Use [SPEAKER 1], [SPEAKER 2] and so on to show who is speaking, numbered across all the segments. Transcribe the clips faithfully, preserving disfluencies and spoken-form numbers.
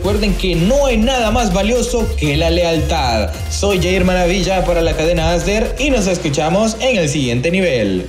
[SPEAKER 1] recuerden que no hay nada más valioso que la lealtad. Soy Jair Maravilla para la cadena Asder y nos escuchamos en el siguiente nivel.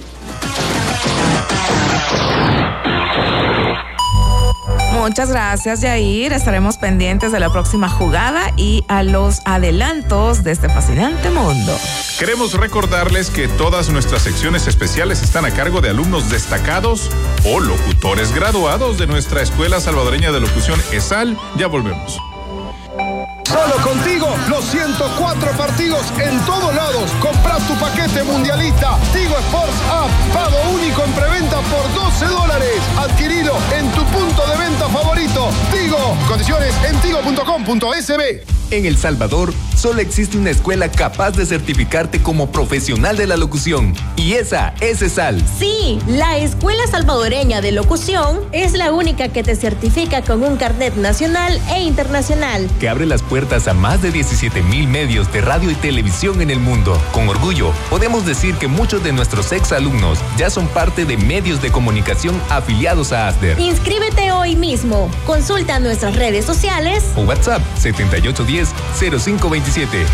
[SPEAKER 2] Muchas gracias, Yair. Estaremos pendientes de la próxima jugada y a los adelantos de este fascinante mundo.
[SPEAKER 3] Queremos recordarles que todas nuestras secciones especiales están a cargo de alumnos destacados o locutores graduados de nuestra Escuela Salvadoreña de Locución ESAL. Ya volvemos.
[SPEAKER 4] Solo contigo, los ciento cuatro partidos en todos lados. Compra tu paquete mundialista. Tigo Sports App. Pago único en preventa por doce dólares. Adquirilo en tu punto de venta favorito. Tigo. Condiciones en tigo punto com punto es be.
[SPEAKER 5] En El Salvador, solo existe una escuela capaz de certificarte como profesional de la locución. Y esa es ESAL.
[SPEAKER 6] Sí, la Escuela Salvadoreña de Locución es la única que te certifica con un carnet nacional e internacional.
[SPEAKER 5] Que abre las puertas a más de diecisiete mil medios de radio y televisión en el mundo. Con orgullo, podemos decir que muchos de nuestros exalumnos ya son parte de medios de comunicación afiliados a Asder.
[SPEAKER 6] Inscríbete hoy mismo. Consulta nuestras redes sociales
[SPEAKER 5] o WhatsApp setenta y ocho diez cero cinco veintisiete.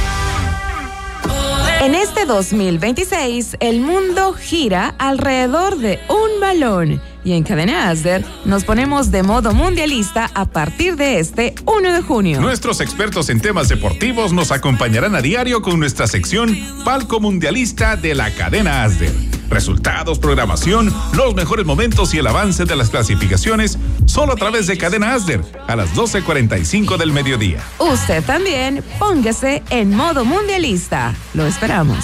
[SPEAKER 2] En este dos mil veintiséis, el mundo gira alrededor de un balón. Y en Cadena Asder nos ponemos de modo mundialista a partir de este primero de junio.
[SPEAKER 3] Nuestros expertos en temas deportivos nos acompañarán a diario con nuestra sección Palco Mundialista de la Cadena Asder. Resultados, programación, los mejores momentos y el avance de las clasificaciones solo a través de Cadena Asder a las doce cuarenta y cinco del mediodía.
[SPEAKER 2] Usted también póngase en modo mundialista. Lo esperamos.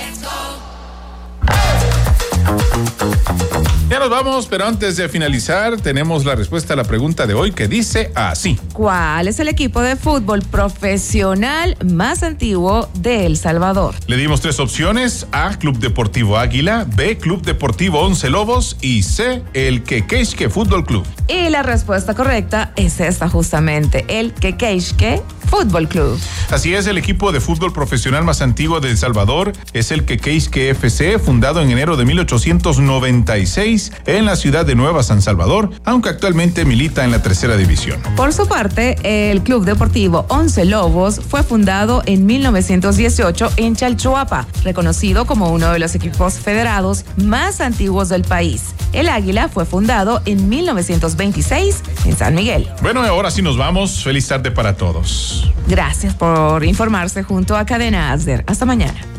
[SPEAKER 3] Ya nos vamos, pero antes de finalizar tenemos la respuesta a la pregunta de hoy que dice así.
[SPEAKER 2] ¿Cuál es el equipo de fútbol profesional más antiguo de El Salvador?
[SPEAKER 3] Le dimos tres opciones: A, Club Deportivo Águila; B, Club Deportivo Once Lobos; y C, el Quequeishque Fútbol Club.
[SPEAKER 2] Y la respuesta correcta es esta justamente, el Quequeishque Fútbol Club.
[SPEAKER 3] Así es, el equipo de fútbol profesional más antiguo de El Salvador es el Quequeishque F C, fundado en enero de mil ochocientos noventa y seis en la ciudad de Nueva San Salvador, aunque actualmente milita en la tercera división.
[SPEAKER 2] Por su parte, el Club Deportivo Once Lobos fue fundado en mil novecientos dieciocho en Chalchuapa, reconocido como uno de los equipos federados más antiguos del país. El Águila fue fundado en mil novecientos veintiséis en San Miguel.
[SPEAKER 3] Bueno, ahora sí nos vamos. Feliz tarde para todos.
[SPEAKER 2] Gracias por informarse junto a Cadena Asder. Hasta mañana.